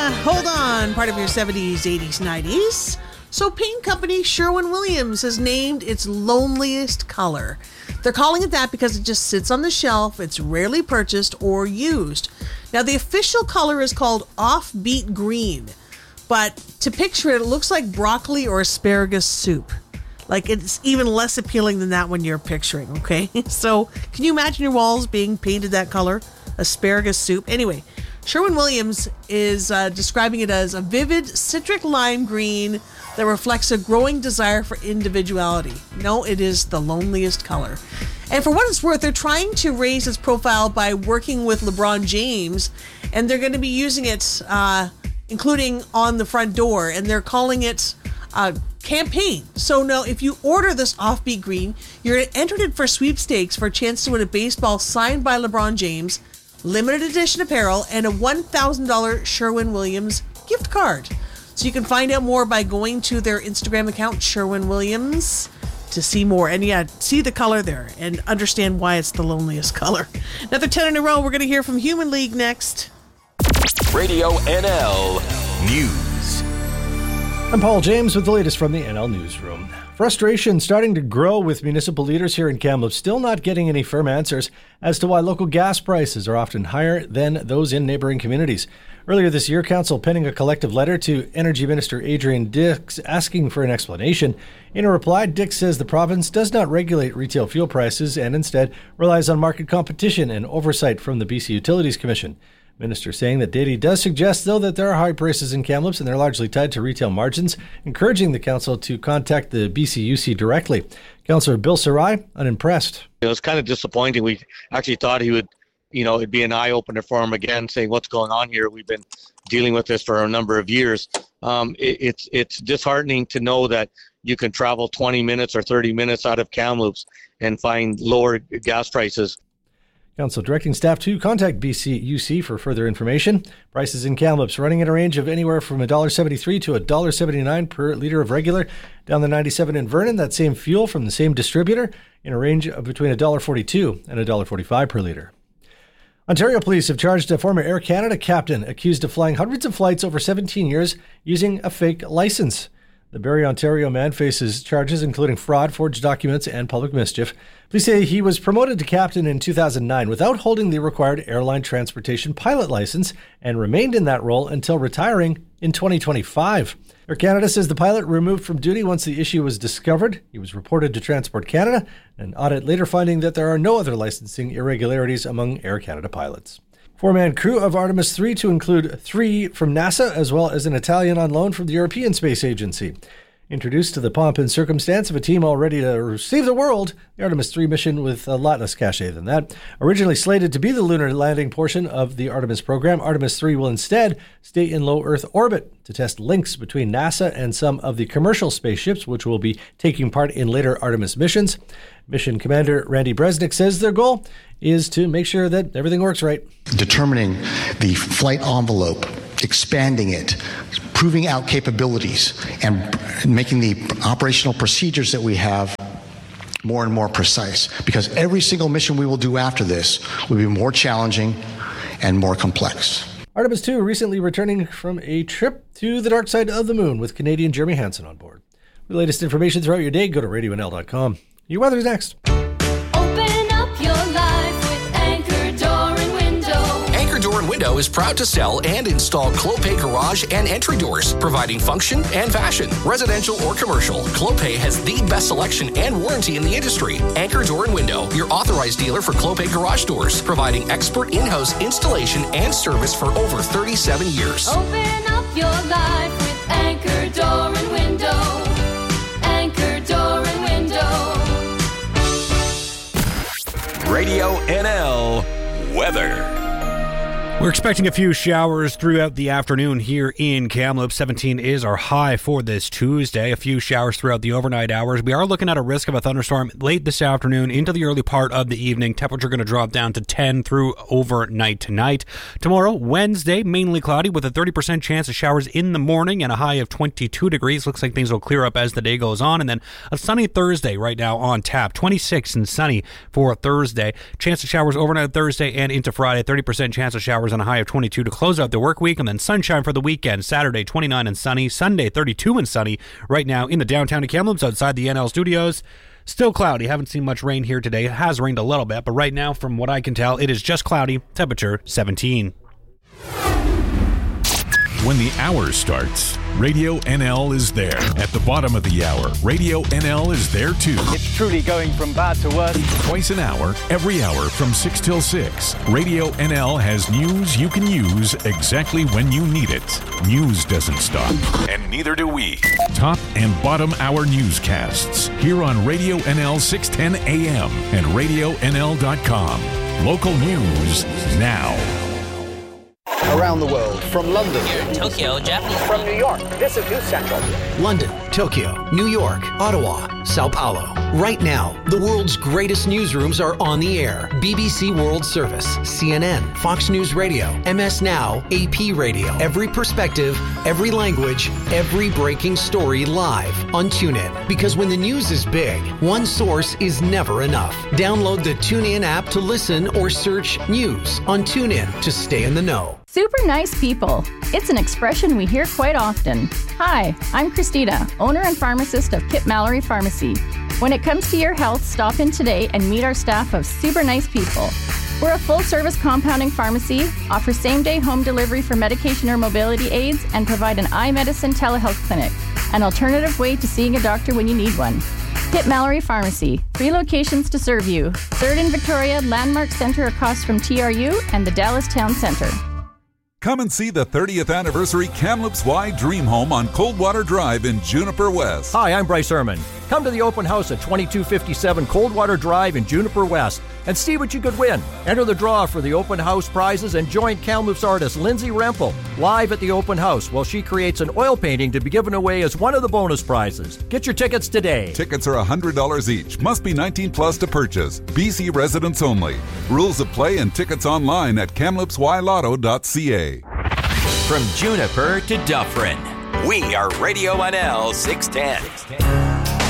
Hold on, part of your 70s, 80s, 90s. So paint company Sherwin-Williams has named its loneliest color. They're calling it that because it just sits on the shelf, it's rarely purchased or used. Now the official color is called offbeat green, but to picture it, it looks like broccoli or asparagus soup. Like, it's even less appealing than that when you're picturing, okay? So can you imagine your walls being painted that color? Asparagus soup. Anyway, Sherwin-Williams is describing it as a vivid citric lime green that reflects a growing desire for individuality. No, it is the loneliest color. And for what it's worth, they're trying to raise its profile by working with LeBron James, and they're going to be using it, including on the front door, and they're calling it campaign. So now, if you order this offbeat green, you're entered in for sweepstakes for a chance to win a baseball signed by LeBron James, limited edition apparel, and a $1,000 Sherwin-Williams gift card. So you can find out more by going to their Instagram account, Sherwin-Williams, to see more. And yeah, see the color there and understand why it's the loneliest color. Another 10 in a row. We're going to hear from Human League next. Radio NL News. I'm Paul James with the latest from the NL Newsroom. Frustration starting to grow with municipal leaders here in Kamloops still not getting any firm answers as to why local gas prices are often higher than those in neighboring communities. Earlier this year, Council penning a collective letter to Energy Minister Adrian Dix asking for an explanation. In a reply, Dix says the province does not regulate retail fuel prices and instead relies on market competition and oversight from the BC Utilities Commission. Minister saying that data does suggest, though, that there are high prices in Kamloops and they're largely tied to retail margins, encouraging the council to contact the BCUC directly. Councillor Bill Sarai, unimpressed. It was kind of disappointing. We actually thought he would, it'd be an eye-opener for him again, saying what's going on here. We've been dealing with this for a number of years. It's disheartening to know that you can travel 20 minutes or 30 minutes out of Kamloops and find lower gas prices. Council directing staff to contact BCUC for further information. Prices in Kamloops running in a range of anywhere from $1.73 to $1.79 per litre of regular. Down the 97 in Vernon, that same fuel from the same distributor in a range of between $1.42 and $1.45 per litre. Ontario police have charged a former Air Canada captain accused of flying hundreds of flights over 17 years using a fake license. The Barrie, Ontario man faces charges including fraud, forged documents, and public mischief. Police say he was promoted to captain in 2009 without holding the required airline transportation pilot license and remained in that role until retiring in 2025. Air Canada says the pilot removed from duty once the issue was discovered. He was reported to Transport Canada, an audit later finding that there are no other licensing irregularities among Air Canada pilots. Four-man crew of Artemis 3 to include 3 from NASA as well as an Italian on loan from the European Space Agency. Introduced to the pomp and circumstance of a team all ready to save the world, the Artemis 3 mission with a lot less cachet than that. Originally slated to be the lunar landing portion of the Artemis program, Artemis 3 will instead stay in low Earth orbit to test links between NASA and some of the commercial spaceships, which will be taking part in later Artemis missions. Mission Commander Randy Bresnik says their goal is to make sure that everything works right. Determining the flight envelope, expanding it, proving out capabilities, and making the operational procedures that we have more and more precise. Because every single mission we will do after this will be more challenging and more complex. Artemis 2 recently returning from a trip to the dark side of the moon with Canadian Jeremy Hansen on board. For the latest information throughout your day, go to radionl.com. Your weather's next. Open up your life with Anchor Door and Window. Anchor Door and Window is proud to sell and install Clopay garage and entry doors, providing function and fashion. Residential or commercial, Clopay has the best selection and warranty in the industry. Anchor Door and Window, your authorized dealer for Clopay garage doors, providing expert in-house installation and service for over 37 years. Open up your life with Anchor Door and Window. Anchor Door and Window. Radio NL weather. We're expecting a few showers throughout the afternoon here in Kamloops. 17 is our high for this Tuesday. A few showers throughout the overnight hours. We are looking at a risk of a thunderstorm late this afternoon into the early part of the evening. Temperature going to drop down to 10 through overnight tonight. Tomorrow, Wednesday, mainly cloudy with a 30% chance of showers in the morning and a high of 22 degrees. Looks like things will clear up as the day goes on. And then a sunny Thursday right now on tap. 26 and sunny for Thursday. Chance of showers overnight Thursday and into Friday. 30% chance of showers showers and a high of 22 to close out the work week, and then sunshine for the weekend. Saturday, 29 and sunny. Sunday, 32 and sunny. Right now in the downtown of Kamloops outside the NL studios. Still cloudy. Haven't seen much rain here today. It has rained a little bit, but right now, from what I can tell, it is just cloudy. Temperature 17. When the hour starts, Radio NL is there. At the bottom of the hour, Radio NL is there too. It's truly going from bad to worse. Twice an hour, every hour from 6 till 6. Radio NL has news you can use exactly when you need it. News doesn't stop, and neither do we. Top and bottom hour newscasts here on Radio NL 610 AM and RadioNL.com. Local news now. Around the world, from London, Tokyo, Japan, from New York, this is News Central. London, Tokyo, New York, Ottawa, Sao Paulo. Right now, the world's greatest newsrooms are on the air. BBC World Service, CNN, Fox News Radio, MS Now, AP Radio. Every perspective, every language, every breaking story live on TuneIn. Because when the news is big, one source is never enough. Download the TuneIn app to listen or search news on TuneIn to stay in the know. Super nice people. It's an expression we hear quite often. Hi, I'm Christina, owner and pharmacist of Kip Mallory Pharmacy. When it comes to your health, stop in today and meet our staff of super nice people. We're a full-service compounding pharmacy, offer same-day home delivery for medication or mobility aids, and provide an eye medicine telehealth clinic, an alternative way to seeing a doctor when you need one. Kip Mallory Pharmacy, 3 locations to serve you. 3rd in Victoria, Landmark Center across from TRU, and the Dallas Town Center. Come and see the 30th anniversary Kamloops Y Dream Home on Coldwater Drive in Juniper West. Hi, I'm Bryce Ehrman. Come to the open house at 2257 Coldwater Drive in Juniper West and see what you could win. Enter the draw for the open house prizes and join Kamloops artist Lindsay Rempel live at the open house while she creates an oil painting to be given away as one of the bonus prizes. Get your tickets today. Tickets are $100 each. Must be 19 plus to purchase. BC residents only. Rules of play and tickets online at kamloopsylotto.ca. From Juniper to Dufferin, we are Radio NL 610.